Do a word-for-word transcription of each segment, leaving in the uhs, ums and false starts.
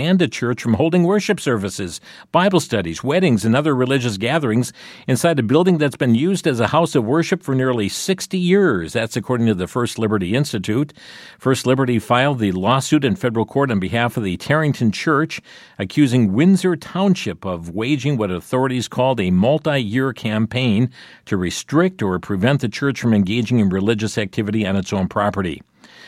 banned the church from holding worship services, Bible studies, weddings, and other religious gatherings inside a building that's been used as a house of worship for nearly sixty years. That's according to the First Liberty Institute. First Liberty filed the lawsuit in federal court on behalf of the Tarrington Church, accusing Windsor Township of waging what authorities called a multi-year campaign to restrict or prevent the church from engaging in religious activity on its own property.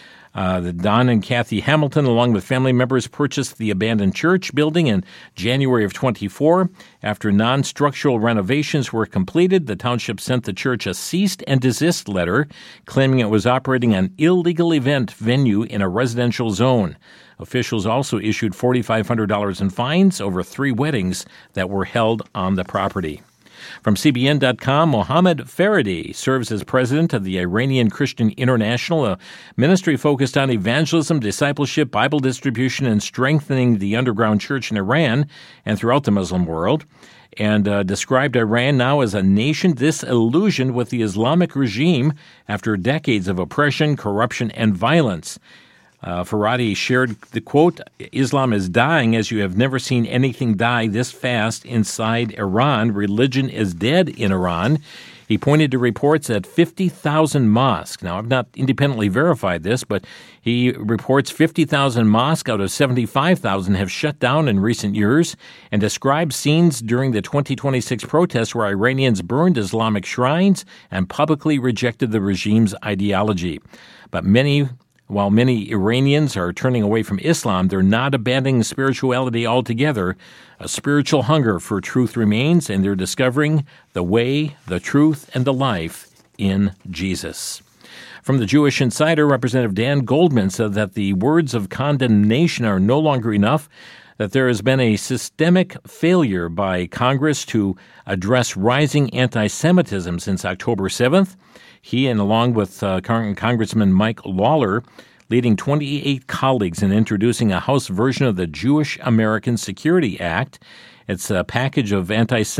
Uh, the Don and Kathy Hamilton, along with family members, purchased the abandoned church building in January of twenty-four. After non-structural renovations were completed, the township sent the church a cease and desist letter claiming it was operating an illegal event venue in a residential zone. Officials also issued four thousand five hundred dollars in fines over three weddings that were held on the property. From C B N dot com, Mohammed Faradi serves as president of the Iranian Christian International, a ministry focused on evangelism, discipleship, Bible distribution, and strengthening the underground church in Iran and throughout the Muslim world, and uh, described Iran now as a nation disillusioned with the Islamic regime after decades of oppression, corruption, and violence. Uh, Faradi shared the quote, "Islam is dying as you have never seen anything die this fast inside Iran. Religion is dead in Iran." He pointed to reports that fifty thousand mosques, now I've not independently verified this, but he reports fifty thousand mosques out of seventy-five thousand have shut down in recent years, and describes scenes during the twenty twenty-six protests where Iranians burned Islamic shrines and publicly rejected the regime's ideology. But many While many Iranians are turning away from Islam, they're not abandoning spirituality altogether. A spiritual hunger for truth remains, and they're discovering the way, the truth, and the life in Jesus. From the Jewish Insider, Representative Dan Goldman said that the words of condemnation are no longer enough, that there has been a systemic failure by Congress to address rising anti-Semitism since October seventh. He, and along with uh, Congressman Mike Lawler, leading twenty-eight colleagues in introducing a House version of the Jewish American Security Act. It's a package of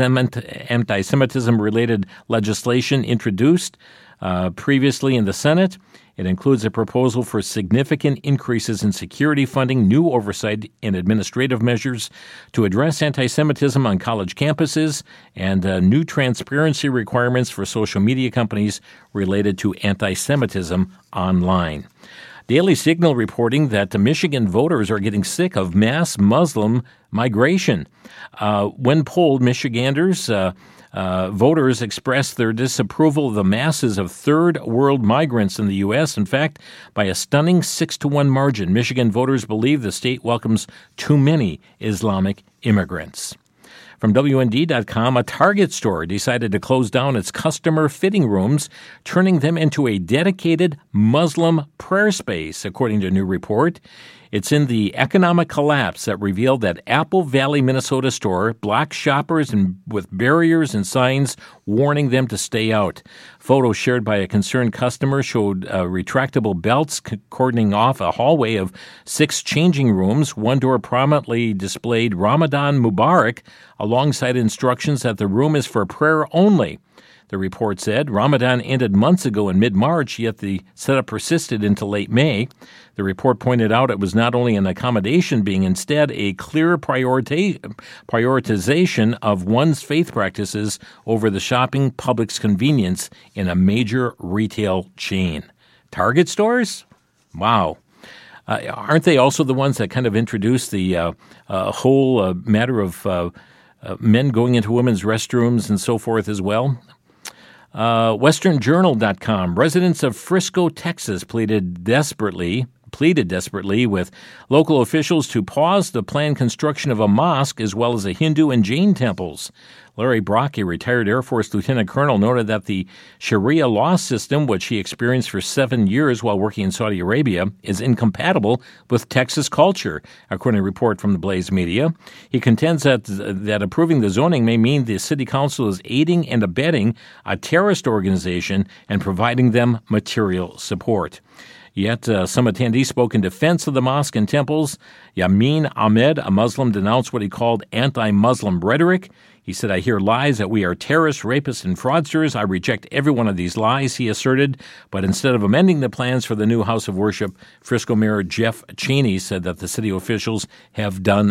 anti-Semitism-related legislation introduced uh, previously in the Senate. It includes a proposal for significant increases in security funding, new oversight and administrative measures to address anti-Semitism on college campuses, and uh, new transparency requirements for social media companies related to anti-Semitism online. Daily Signal reporting that the Michigan voters are getting sick of mass Muslim migration. Uh, when polled, Michiganders uh, Uh, voters expressed their disapproval of the masses of third world migrants in the U S. In fact, by a stunning six to one margin, Michigan voters believe the state welcomes too many Islamic immigrants. From W N D dot com, a Target store decided to close down its customer fitting rooms, turning them into a dedicated Muslim prayer space, according to a new report. It's in the economic collapse that revealed that Apple Valley, Minnesota store blocked shoppers and with barriers and signs warning them to stay out. Photos shared by a concerned customer showed uh, retractable belts cordoning off a hallway of six changing rooms. One door prominently displayed Ramadan Mubarak alongside instructions that the room is for prayer only. The report said Ramadan ended months ago in mid-March, yet the setup persisted into late May. The report pointed out it was not only an accommodation being instead a clear priorita- prioritization of one's faith practices over the shopping public's convenience in a major retail chain. Target stores? Wow. Uh, aren't they also the ones that kind of introduced the uh, uh, whole uh, matter of uh, uh, men going into women's restrooms and so forth as well? Uh, Western Journal dot com. Residents of Frisco, Texas pleaded desperately pleaded desperately with local officials to pause the planned construction of a mosque as well as a Hindu and Jain temples. Larry Brock, a retired Air Force lieutenant colonel, noted that the Sharia law system, which he experienced for seven years while working in Saudi Arabia, is incompatible with Texas culture, according to a report from the Blaze Media. He contends that, that approving the zoning may mean the city council is aiding and abetting a terrorist organization and providing them material support. Yet uh, some attendees spoke in defense of the mosque and temples. Yamin Ahmed, a Muslim, denounced what he called anti-Muslim rhetoric. He said, "I hear lies that we are terrorists, rapists, and fraudsters. I reject every one of these lies," he asserted. But instead of amending the plans for the new house of worship, Frisco Mayor Jeff Cheney said that the city officials have done